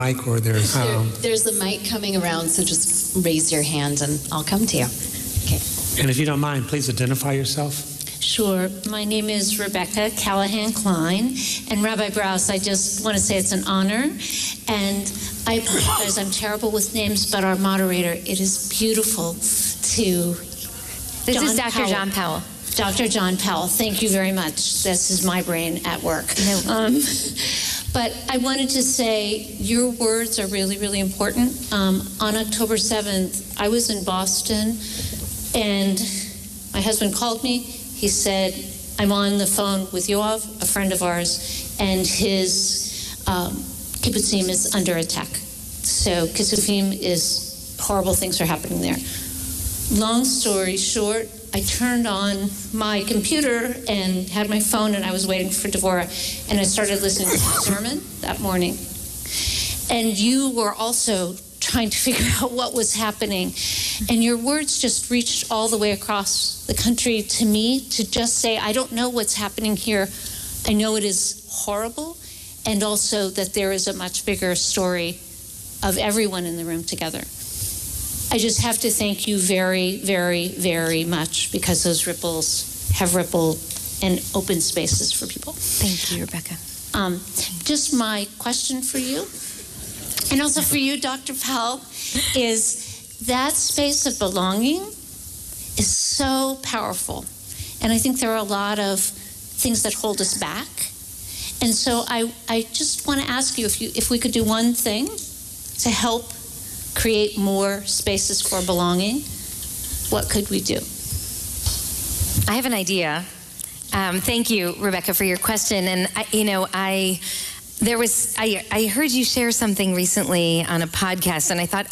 mic or there's... There's the mic coming around, so just raise your hand and I'll come to you. Okay. And if you don't mind, please identify yourself. Sure. My name is Rebecca Callahan Klein. And Rabbi Brous, I just want to say it's an honor. And I apologize, I'm terrible with names, but our moderator, it is beautiful to... This is Dr. John Powell. Dr. John Powell, thank you very much. This is my brain at work. But I wanted to say your words are really, really important. On October 7th, I was in Boston, and my husband called me. He said, I'm on the phone with Yoav, a friend of ours, and his kibbutzim is under attack. So Kisufim is, horrible things are happening there. Long story short, I turned on my computer and had my phone, and I was waiting for Devorah, and I started listening to the sermon that morning. And you were also trying to figure out what was happening. And your words just reached all the way across the country to me to just say, I don't know what's happening here. I know it is horrible, and also that there is a much bigger story of everyone in the room together. I just have to thank you very, very, very much, because those ripples have rippled and opened spaces for people. Thank you, Rebecca. Just my question for you, and also for you, Dr. Powell, is that space of belonging is so powerful. And I think there are a lot of things that hold us back. And so I just want to ask you if we could do one thing to help create more spaces for belonging, what could we do? I have an idea. Thank you, Rebecca, for your question. And I heard you share something recently on a podcast, and I thought,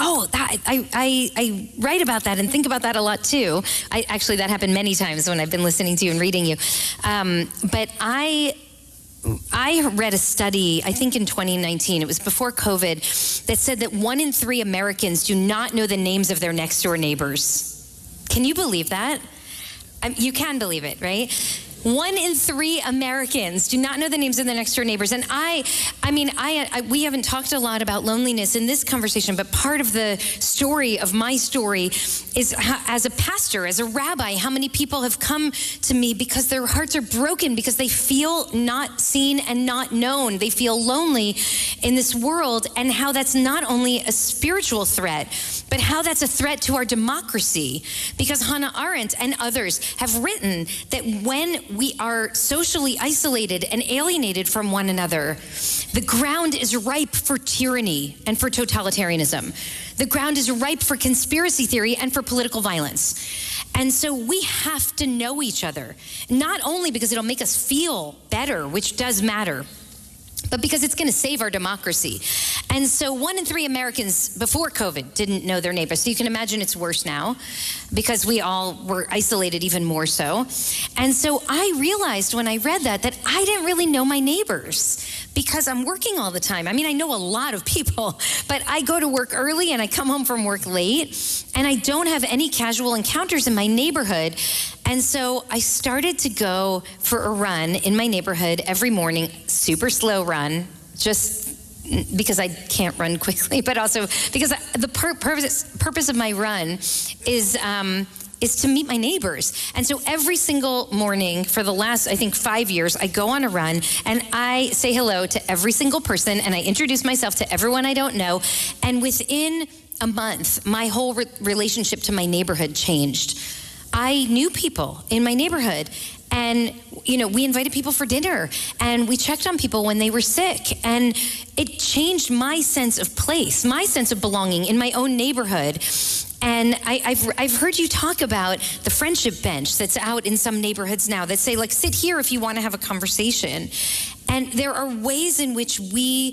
I write about that and think about that a lot too. Actually, that happened many times when I've been listening to you and reading you. But I read a study, I think in 2019, it was before COVID, that said that 1 in 3 Americans do not know the names of their next door neighbors. Can you believe that? You can believe it, right? 1 in 3 Americans do not know the names of their next door neighbors. And we haven't talked a lot about loneliness in this conversation, but part of the story of my story is as a pastor, as a rabbi, how many people have come to me because their hearts are broken, because they feel not seen and not known. They feel lonely in this world, and how that's not only a spiritual threat, but how that's a threat to our democracy. Because Hannah Arendt and others have written that when we are socially isolated and alienated from one another, the ground is ripe for tyranny and for totalitarianism. The ground is ripe for conspiracy theory and for political violence. And so we have to know each other, not only because it'll make us feel better, which does matter, but because it's going to save our democracy. And so 1 in 3 Americans before COVID didn't know their neighbors. So you can imagine it's worse now, because we all were isolated even more so. And so I realized when I read that I didn't really know my neighbors, because I'm working all the time. I mean, I know a lot of people, but I go to work early and I come home from work late, and I don't have any casual encounters in my neighborhood. And so I started to go for a run in my neighborhood every morning, super slow run, just because I can't run quickly, but also because the purpose of my run is to meet my neighbors. And so every single morning for the last, I think, 5 years, I go on a run and I say hello to every single person, and I introduce myself to everyone I don't know. And within a month, my whole relationship to my neighborhood changed. I knew people in my neighborhood, and we invited people for dinner, and we checked on people when they were sick, and it changed my sense of place, my sense of belonging in my own neighborhood. And I've heard you talk about the friendship bench that's out in some neighborhoods now that say, like, sit here if you want to have a conversation. And there are ways in which we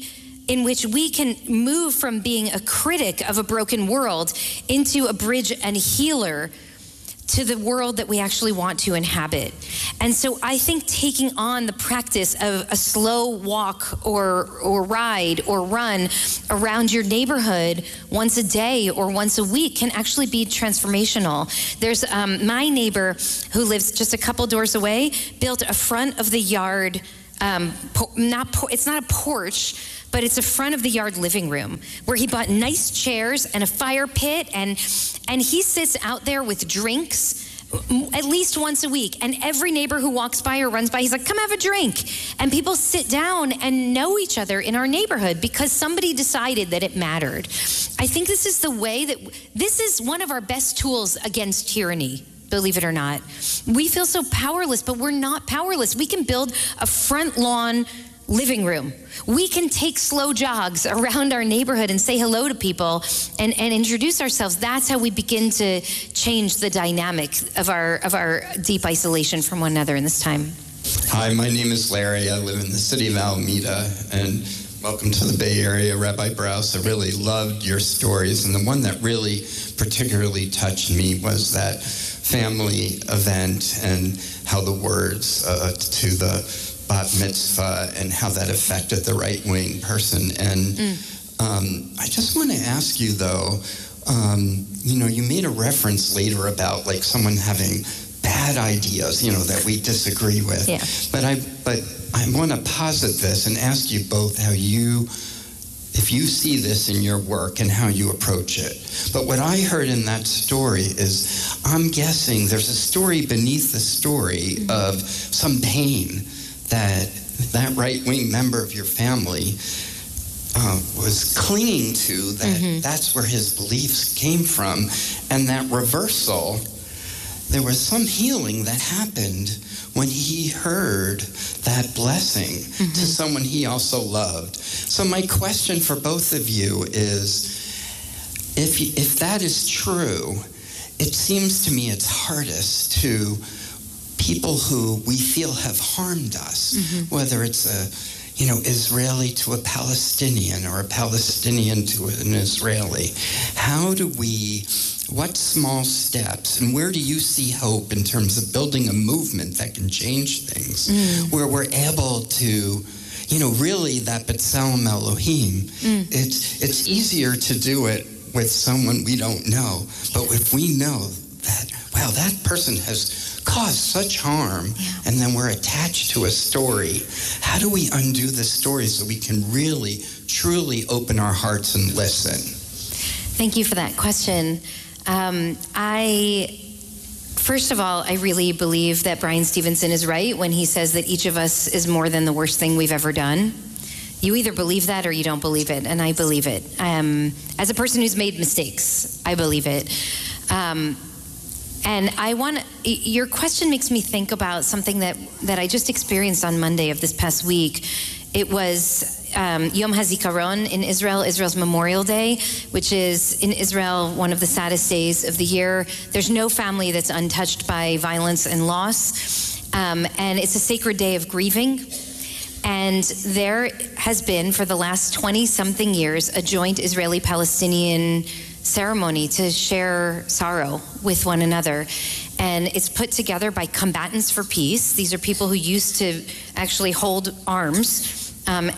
can move from being a critic of a broken world into a bridge and a healer to the world that we actually want to inhabit. And so I think taking on the practice of a slow walk or ride or run around your neighborhood once a day or once a week can actually be transformational. There's my neighbor who lives just a couple doors away, built a front of the yard, it's not a porch, but it's a front of the yard living room where he bought nice chairs and a fire pit, and he sits out there with drinks at least once a week, and every neighbor who walks by or runs by, he's like, come have a drink. And people sit down and know each other in our neighborhood because somebody decided that it mattered. I think this is the way that, this is one of our best tools against tyranny, believe it or not. We feel so powerless, but we're not powerless. We can build a front lawn living room. We can take slow jogs around our neighborhood and say hello to people and introduce ourselves. That's how we begin to change the dynamic of our deep isolation from one another in this time. Hi, my name is Larry. I live in the city of Alameda, and welcome to the Bay Area, Rabbi Brous. I really loved your stories, and the one that really particularly touched me was that family event and how the words to the bat mitzvah and how that affected the right-wing person. And I just want to ask you, though, you made a reference later about like someone having bad ideas, that we disagree with. Yeah. But I want to posit this and ask you both if you see this in your work and how you approach it. But what I heard in that story is, I'm guessing there's a story beneath the story of some pain that right-wing member of your family was clinging to, that's where his beliefs came from. And that reversal, there was some healing that happened when he heard that blessing to someone he also loved. So my question for both of you is, if that is true, it seems to me it's hardest to people who we feel have harmed us, whether it's Israeli to a Palestinian or a Palestinian to an Israeli. What small steps, and where do you see hope in terms of building a movement that can change things, where we're able to, really that B'Tselem Elohim, it's easier to do it with someone we don't know, but if we know that, wow, that person has caused such harm, and then we're attached to a story. How do we undo the story so we can really, truly open our hearts and listen? Thank you for that question. First of all, I really believe that Brian Stevenson is right when he says that each of us is more than the worst thing we've ever done. You either believe that or you don't believe it, and I believe it. As a person who's made mistakes, I believe it. And your question makes me think about something that I just experienced on Monday of this past week. It was Yom HaZikaron in Israel, Israel's Memorial Day, which is in Israel one of the saddest days of the year. There's no family that's untouched by violence and loss. And it's a sacred day of grieving. And there has been, for the last 20-something years, a joint Israeli-Palestinian ceremony to share sorrow with one another. And it's put together by Combatants for Peace. These are people who used to actually hold arms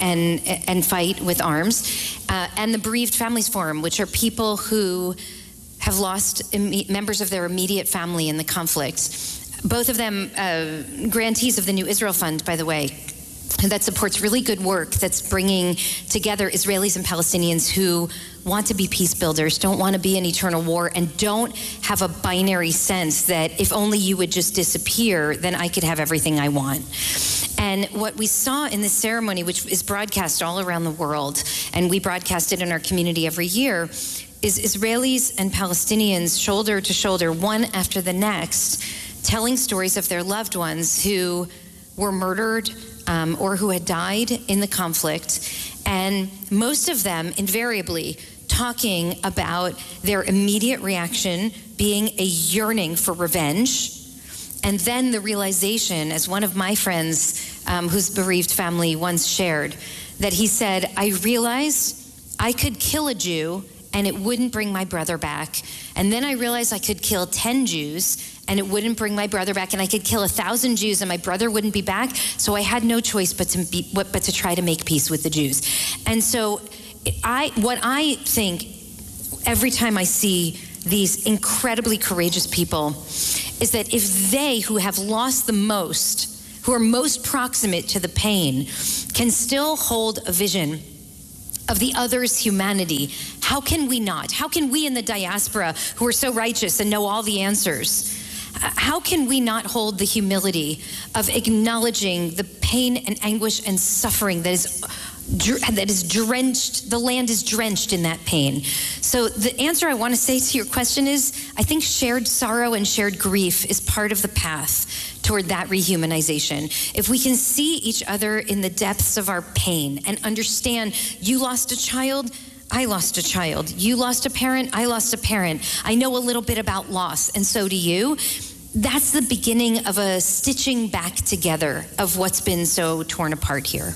and fight with arms. And the Bereaved Families Forum, which are people who have lost members of their immediate family in the conflict. Both of them grantees of the New Israel Fund, by the way, that supports really good work that's bringing together Israelis and Palestinians who want to be peace builders, don't want to be in eternal war, and don't have a binary sense that if only you would just disappear, then I could have everything I want. And what we saw in this ceremony, which is broadcast all around the world, and we broadcast it in our community every year, is Israelis and Palestinians shoulder to shoulder, one after the next, telling stories of their loved ones who were murdered or who had died in the conflict, and most of them invariably talking about their immediate reaction being a yearning for revenge, and then the realization, as one of my friends whose bereaved family once shared, that he said, I realized I could kill a Jew and it wouldn't bring my brother back. And then I realized I could kill 10 Jews and it wouldn't bring my brother back, and I could kill 1,000 Jews and my brother wouldn't be back. So I had no choice but to try to make peace with the Jews. And so what I think every time I see these incredibly courageous people is that if they who have lost the most, who are most proximate to the pain, can still hold a vision of the other's humanity. How can we not? How can we in the diaspora who are so righteous and know all the answers, how can we not hold the humility of acknowledging the pain and anguish and suffering that is drenched, the land is drenched in that pain? So the answer I want to say to your question is, I think shared sorrow and shared grief is part of the path toward that rehumanization. If we can see each other in the depths of our pain and understand, you lost a child, I lost a child. You lost a parent, I lost a parent. I know a little bit about loss, and so do you. That's the beginning of a stitching back together of what's been so torn apart here.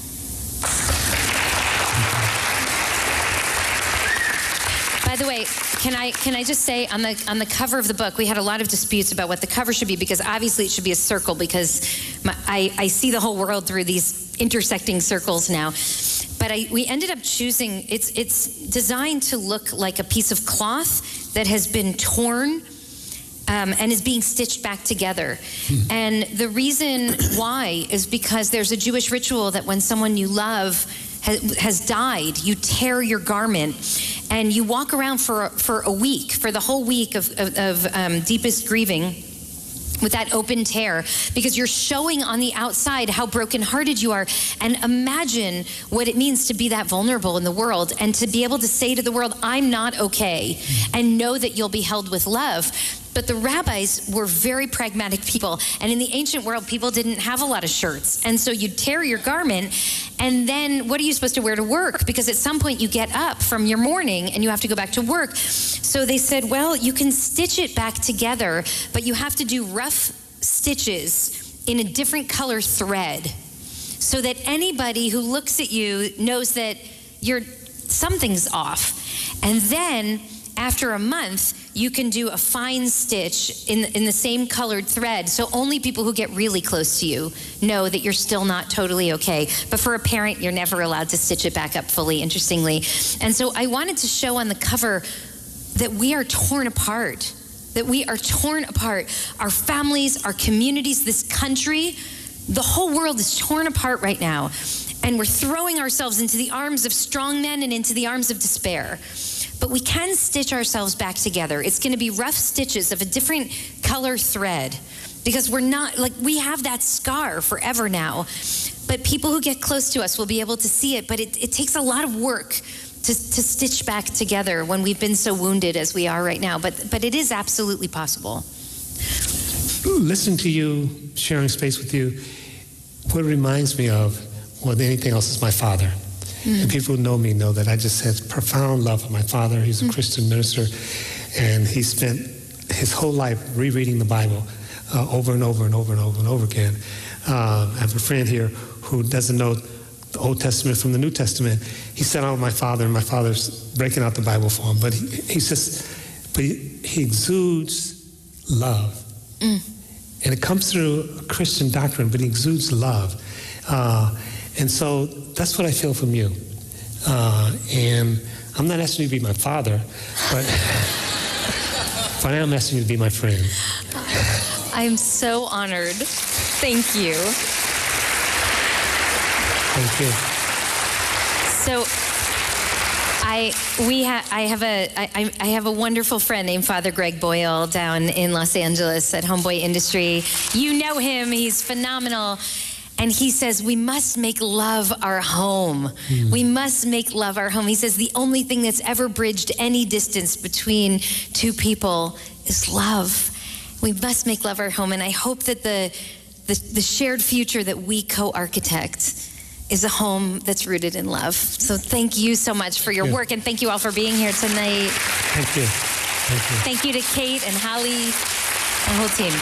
By the way, can I just say, on the cover of the book, we had a lot of disputes about what the cover should be, because obviously it should be a circle, because I see the whole world through these intersecting circles now. But we ended up choosing, it's designed to look like a piece of cloth that has been torn and is being stitched back together. And the reason why is because there's a Jewish ritual that when someone you love has died, you tear your garment and you walk around for a week, for the whole week of deepest grieving, with that open tear, because you're showing on the outside how brokenhearted you are. And imagine what it means to be that vulnerable in the world and to be able to say to the world, I'm not okay, and know that you'll be held with love. But the rabbis were very pragmatic people. And in the ancient world, people didn't have a lot of shirts. And so you'd tear your garment, and then what are you supposed to wear to work? Because at some point you get up from your morning and you have to go back to work. So they said, well, you can stitch it back together, but you have to do rough stitches in a different color thread, so that anybody who looks at you knows that something's off. And then after a month, you can do a fine stitch in the same colored thread, so only people who get really close to you know that you're still not totally okay. But for a parent, you're never allowed to stitch it back up fully, interestingly. And so I wanted to show on the cover that we are torn apart, that we are torn apart. Our families, our communities, this country, the whole world is torn apart right now. And we're throwing ourselves into the arms of strong men and into the arms of despair. But we can stitch ourselves back together. It's going to be rough stitches of a different color thread, because we're not, like, we have that scar forever now. But people who get close to us will be able to see it. But it takes a lot of work to stitch back together when we've been so wounded as we are right now. But it is absolutely possible. Listening to you, sharing space with you, what it reminds me of more than anything else is my father. And people who know me know that I just had profound love for my father. He's a Christian minister, and he spent his whole life rereading the Bible over and over and over and over and over again. I have a friend here who doesn't know the Old Testament from the New Testament. He sat down with my father, and my father's breaking out the Bible for him. But he exudes love. And it comes through a Christian doctrine, but he exudes love. And so that's what I feel from you. And I'm not asking you to be my father, but I am asking you to be my friend. I'm so honored. Thank you. Thank you. So I have a wonderful friend named Father Greg Boyle down in Los Angeles at Homeboy Industry. You know him, he's phenomenal. And he says, we must make love our home. We must make love our home. He says the only thing that's ever bridged any distance between two people is love. We must make love our home. And I hope that the shared future that we co-architect is a home that's rooted in love. So thank you so much for your work, and thank you all for being here tonight. Thank you. Thank you. Thank you to Kate and Holly and the whole team.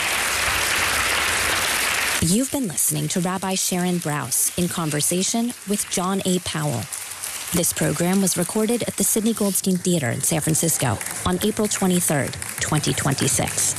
You've been listening to Rabbi Sharon Brous in conversation with John A. Powell. This program was recorded at the Sidney Goldstein Theater in San Francisco on April 23rd, 2026.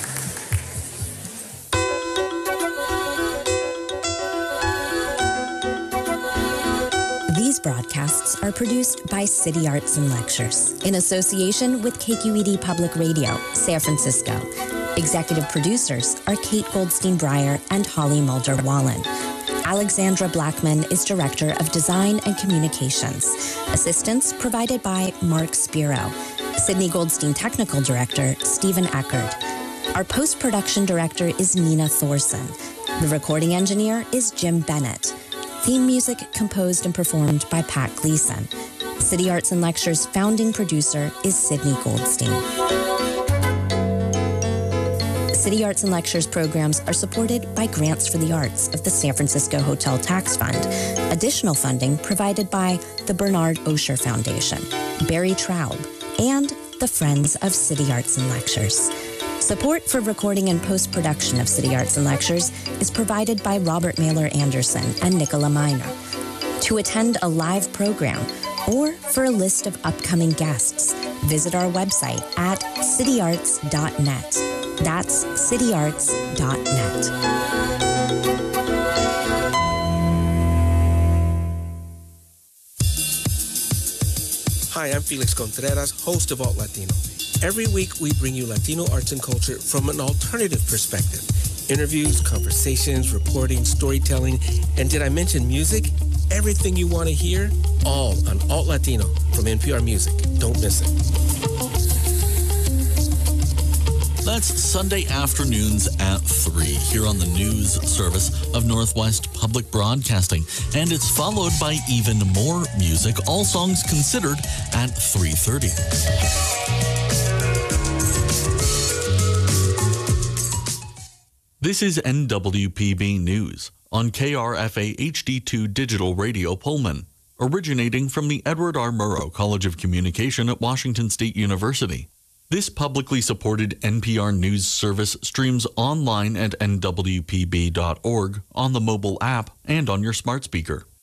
These broadcasts are produced by City Arts and Lectures in association with KQED Public Radio, San Francisco. Executive producers are Kate Goldstein Breyer and Holly Mulder-Wallen. Alexandra Blackman is Director of Design and Communications. Assistance provided by Mark Spiro. Sydney Goldstein Technical Director, Stephen Eckert. Our post-production director is Nina Thorson. The recording engineer is Jim Bennett. Theme music composed and performed by Pat Gleason. City Arts and Lectures founding producer is Sydney Goldstein. City Arts and Lectures programs are supported by grants for the arts of the San Francisco Hotel Tax Fund. Additional funding provided by the Bernard Osher Foundation, Barry Traub, and the Friends of City Arts and Lectures. Support for recording and post-production of City Arts and Lectures is provided by Robert Mailer Anderson and Nicola Miner. To attend a live program or for a list of upcoming guests, visit our website at cityarts.net. That's cityarts.net. Hi, I'm Felix Contreras, host of Alt Latino. Every week, we bring you Latino arts and culture from an alternative perspective. Interviews, conversations, reporting, storytelling, and did I mention music? Everything you want to hear, all on Alt Latino from NPR Music. Don't miss it. That's Sunday afternoons at 3 here on the news service of Northwest Public Broadcasting. And it's followed by even more music, all songs considered, at 3:30. This is NWPB News on KRFA HD2 Digital Radio Pullman, originating from the Edward R. Murrow College of Communication at Washington State University. This publicly supported NPR News service streams online at nwpb.org, on the mobile app, and on your smart speaker.